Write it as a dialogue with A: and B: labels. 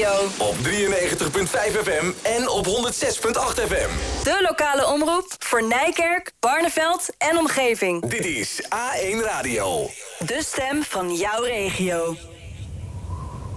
A: Radio.
B: Op 93.5 FM en op 106.8 FM.
A: De lokale omroep voor Nijkerk, Barneveld en omgeving.
B: Dit is A1 Radio.
A: De stem van jouw regio.